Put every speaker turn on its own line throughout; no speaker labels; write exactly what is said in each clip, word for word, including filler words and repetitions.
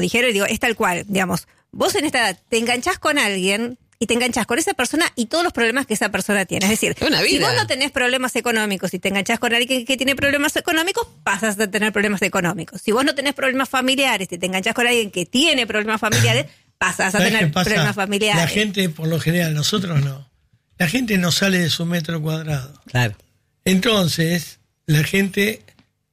dijeron y digo, es tal cual, digamos, vos en esta edad te enganchás con alguien y te enganchás con esa persona y todos los problemas que esa persona tiene. Es decir,
Una vida.
si vos no tenés problemas económicos y te enganchás con alguien que tiene problemas económicos, pasas a tener problemas económicos. Si vos no tenés problemas familiares y te enganchás con alguien que tiene problemas familiares, pasas a tener problemas familiares.
La gente, por lo general, nosotros no. La gente no sale de su metro cuadrado.
Claro.
Entonces, la gente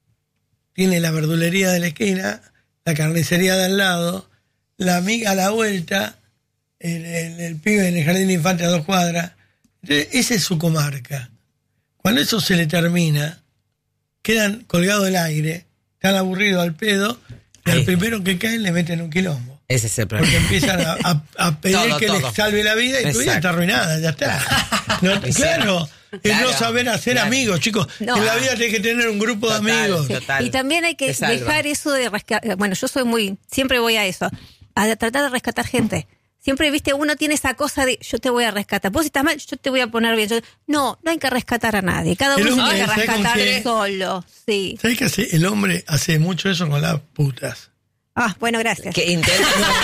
tiene la verdulería de la esquina, la carnicería de al lado, la amiga a la vuelta, el, el, el pibe en el jardín de infantes a dos cuadras. Entonces, esa es su comarca. Cuando eso se le termina, quedan colgados del aire, están aburridos al pedo, y al primero que caen le meten un quilombo.
Ese es el problema.
Porque empiezan a, a, a pedir
todo,
que
todo.
les salve la vida y
Exacto.
tu vida está arruinada, ya está. No, claro. Es
Claro,
no saber hacer
claro.
amigos, chicos.
No.
En la vida tenés que tener un grupo
Total,
de amigos.
sí. Total.
Y también hay que
Te salva.
dejar eso de rescatar. Bueno, yo soy muy. Siempre voy a eso. A tratar de rescatar gente. Siempre, viste, uno tiene esa cosa de yo te voy a rescatar. Vos si estás mal, yo te voy a poner bien. Yo- no, no hay que rescatar a nadie. Cada
El
uno se
hombre,
tiene que
¿sabe con
rescatar
qué?
solo. Sí.
¿Sabés qué hace? El hombre hace mucho eso con las putas.
Ah, bueno, gracias.
Que intenta.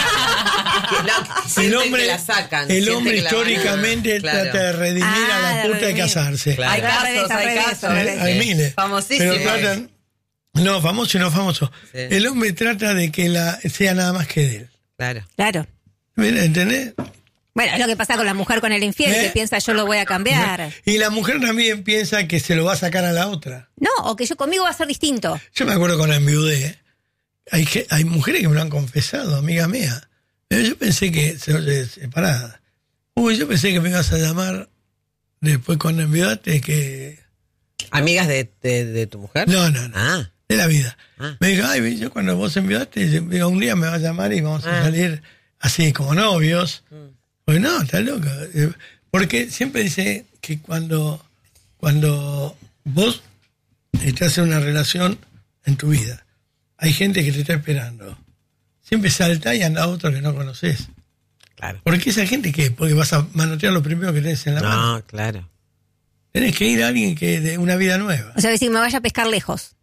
que no, sienten
El hombre,
que la sacan.
el
sienten
hombre
que la van a-
históricamente
Claro.
trata de redimir
Ah,
a la
de
puta y
redimir.
casarse.
Claro.
Hay
Al revés,
casos,
al
hay
revés,
casos.
al
Hay,
revés.
hay miles.
Famosísimo.
Pero tratan, no, famoso y no famoso.
Sí.
El hombre trata de que la sea nada más que de él.
Claro.
Claro.
¿Entendés?
Bueno, es lo que pasa con la mujer con el infiel,
¿Eh?
que piensa yo lo voy a cambiar.
Y la mujer también piensa que se lo va a sacar a la otra.
No, o que yo conmigo va a ser distinto.
Yo me acuerdo cuando enviudé, hay, que- hay mujeres que me lo han confesado, amiga mía. Pero yo pensé que, se- se- separada. Uy, yo pensé que me ibas a llamar después cuando enviudaste que...
¿Amigas de, de, de tu mujer?
No, no, no.
Ah.
De la vida.
Ah.
Me dijo, ay, yo cuando vos enviudaste, yo- digo, un día me vas a llamar y vamos a
Ah.
salir así como novios. Pues no, está loco. Eh, Porque siempre dice que cuando, cuando vos estás en una relación en tu vida, hay gente que te está esperando. Siempre salta y anda a otro que no conoces.
Claro.
Porque esa gente, ¿qué? Porque vas a manotear lo primero que tenés en la mano.
No, claro.
Tenés que ir a alguien que de una vida nueva.
O sea, decir, me vaya a pescar lejos.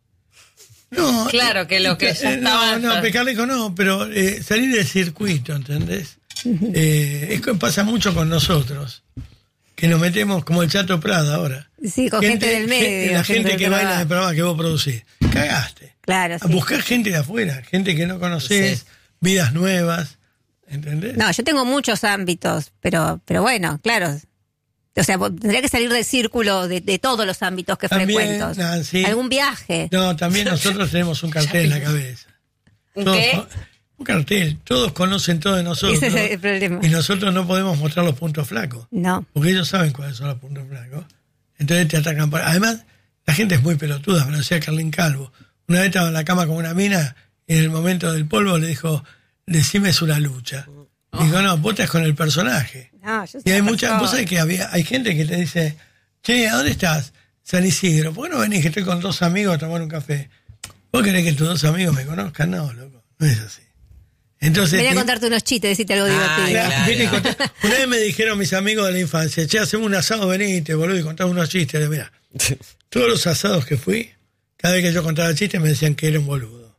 No,
Claro, que lo que ya
eh,
estaba-
No, no, pecar lejos no, pero eh, salir del circuito, ¿entendés? Eh, es que pasa mucho con nosotros, que nos metemos como el Chato Prada ahora.
Sí, con gente, del medio.
gen- la gente, que baila en el programa que vos producís. Cagaste.
Claro,
A
sí.
buscar gente de afuera, gente que no conoces,
Sí.
vidas nuevas, ¿entendés?
No, yo tengo muchos ámbitos, pero, pero bueno, claro. O sea, tendría que salir del círculo de, de todos los ámbitos que
También,
frecuento.
Nancy.
Algún viaje.
No, también nosotros tenemos un cartel en la cabeza.
¿Un
Todos
qué?
co- Un cartel. Todos conocen todo de nosotros.
Ese es el problema.
Y nosotros no podemos mostrar los puntos flacos.
No.
Porque ellos saben cuáles son los puntos flacos. Entonces te atacan. por- Además, la gente es muy pelotuda, me lo decía Carlín Calvo. Una vez estaba en la cama con una mina y en el momento del polvo le dijo, decime es una lucha. Y digo, no, vos estás con el personaje.
No, yo soy
Y hay
una
muchas
persona.
cosas que había, hay gente que te dice, che, ¿a dónde estás? San Isidro. ¿Por qué no venís que estoy con dos amigos a tomar un café? ¿Vos querés que tus dos amigos me conozcan? No, loco, no es así. Entonces,
Venía a
te-
contarte unos chistes, decirte algo
Ah,
divertido.
Claro,
Claro.
viste, conté- una vez me dijeron mis amigos de la infancia, che, hacemos un asado, venite, boludo, y contamos unos chistes. Le digo, mira, todos los asados que fui, cada vez que yo contaba chistes me decían que era un boludo.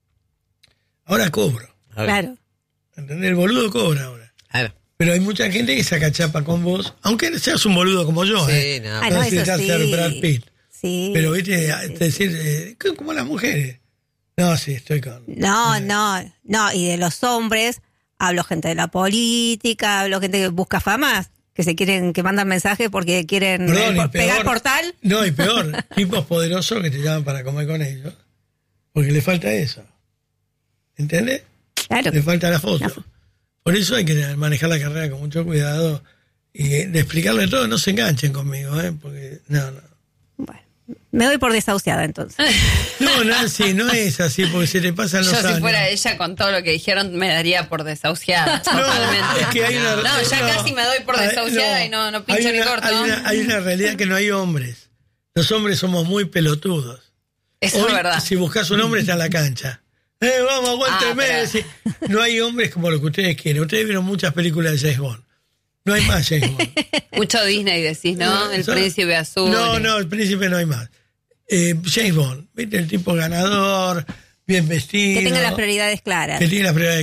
Ahora cobro,
A ver.
Claro.
¿entendés? El boludo cobra ahora.
Claro.
Pero hay mucha gente que saca chapa con vos, aunque seas un boludo como yo,
Sí,
¿eh?
no.
Ah, no,
necesitas
eso
ser
sí.
Brad Pitt.
Sí.
Pero, viste,
sí,
es
sí.
decir, eh, como las mujeres. No, sí, estoy con...
No,
eh,
no, no. Y de los hombres, hablo gente de la política, hablo gente que busca fama, que se quieren, que mandan mensajes porque quieren
Perdón,
eh,
y
por- pegar
peor-
portal.
No, y peor, tipos poderosos que te llaman para comer con ellos, porque le falta eso. ¿Entendés?
Claro.
Le falta la foto.
La fo-
Por eso hay que manejar la carrera con mucho cuidado y eh, de explicarle todo, no se enganchen conmigo, ¿eh? Porque, no, no.
Bueno, me doy por desahuciada entonces.
No, Nancy, no es así, porque se te pasan los
Yo
años.
si fuera ella con todo lo que dijeron me daría por desahuciada. Totalmente.
Es que hay una,
No, ya casi me doy por
hay-
desahuciada y no- no pincho
hay
ni
una-
corto.
Hay una, hay una realidad que no hay hombres. Los hombres somos muy pelotudos.
Eso
Hoy,
es verdad.
Si buscas un hombre, está en la cancha. Eh, vamos, aguánteme.
Ah, pero-
Sí. No hay hombres como lo que ustedes quieren. Ustedes vieron muchas películas de James Bond. No hay más James Bond.
Mucho Disney decís, ¿no? El
Son-
príncipe azul.
No, no, el príncipe no hay más. Eh, James Bond, ¿viste? El tipo ganador, bien vestido.
Que tenga las prioridades claras.
Que tiene las prioridades